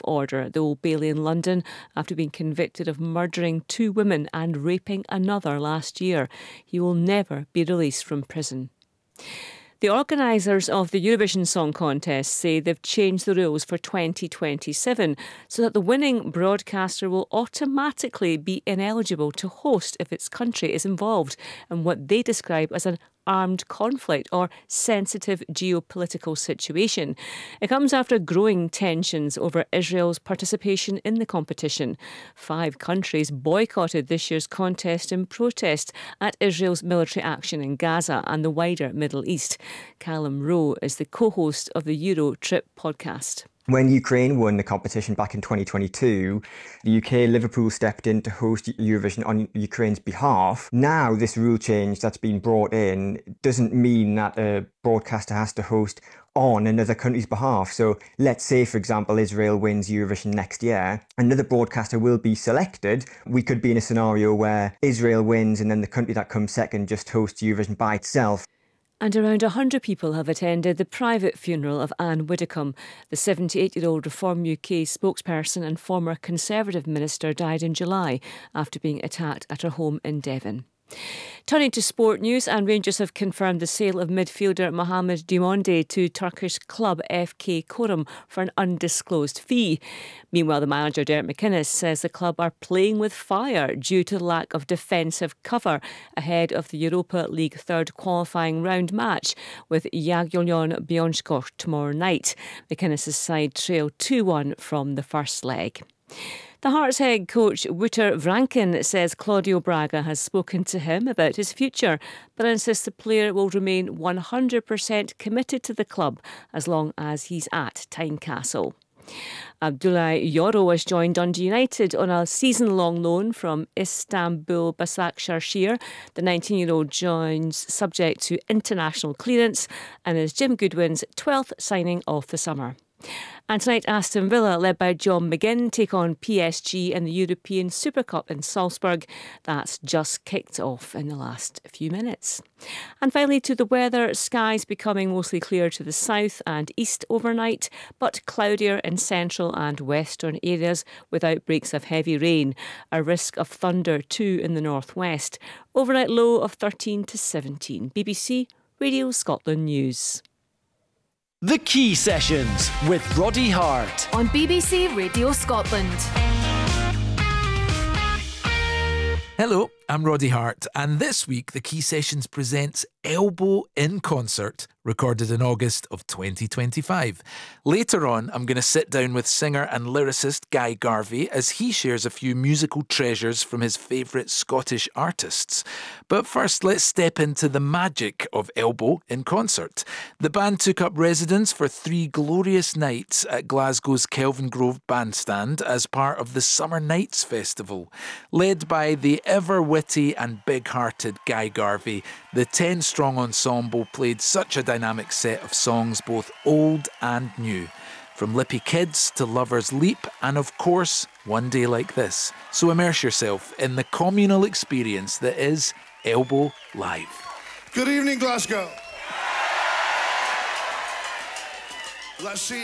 order at the Old Bailey in London after being convicted of murdering 2 women and raping another last year. He will never be released from prison. The organisers of the Eurovision Song Contest say they've changed the rules for 2027 so that the winning broadcaster will automatically be ineligible to host if its country is involved in what they describe as an armed conflict or sensitive geopolitical situation. It comes after growing tensions over Israel's participation in the competition. 5 countries boycotted this year's contest in protest at Israel's military action in Gaza and the wider Middle East. Callum Rowe is the co-host of the Euro Trip podcast. When Ukraine won the competition back in 2022, the UK, Liverpool stepped in to host Eurovision on Ukraine's behalf. Now, this rule change that's been brought in doesn't mean that a broadcaster has to host on another country's behalf. So let's say, for example, Israel wins Eurovision next year, another broadcaster will be selected. We could be in a scenario where Israel wins and then the country that comes second just hosts Eurovision by itself. And around 100 people have attended the private funeral of Anne Widdecombe. The 78-year-old Reform UK spokesperson and former Conservative minister died in July after being attacked at her home in Devon. Turning to sport news, and Rangers have confirmed the sale of midfielder Mohamed Diomande to Turkish club FK Korum for an undisclosed fee. Meanwhile, the manager Derek McInnes says the club are playing with fire due to the lack of defensive cover ahead of the Europa League third qualifying round match with Jagiellon Bjornskor tomorrow night. McInnes' side trail 2-1 from the first leg. The Hearts head coach Wouter Vranken says Claudio Braga has spoken to him about his future, but insists the player will remain 100% committed to the club as long as he's at Tynecastle. Abdoulaye Yoro has joined Dundee United on a season-long loan from Istanbul Başakşehir. The 19-year-old joins subject to international clearance and is Jim Goodwin's 12th signing of the summer. And tonight, Aston Villa, led by John McGinn, take on PSG in the European Super Cup in Salzburg. That's just kicked off in the last few minutes. And finally, to the weather, skies becoming mostly clear to the south and east overnight, but cloudier in central and western areas with outbreaks of heavy rain. A risk of thunder too in the northwest. Overnight low of 13 to 17. BBC Radio Scotland News. The Key Sessions with Roddy Hart on BBC Radio Scotland. Hello, I'm Roddy Hart, and this week The Key Sessions presents Elbow in Concert, recorded in August of 2025. Later on, I'm going to sit down with singer and lyricist Guy Garvey as he shares a few musical treasures from his favourite Scottish artists. But first, let's step into the magic of Elbow in Concert. The band took up residence for 3 glorious nights at Glasgow's Kelvingrove Bandstand as part of the Summer Nights Festival. Led by the ever-witty and big-hearted Guy Garvey, the 10-strong ensemble played such a dynamic set of songs, both old and new. From Lippy Kids to Lover's Leap and, of course, One Day Like This. So immerse yourself in the communal experience that is Elbow Live. Good evening, Glasgow. Let's see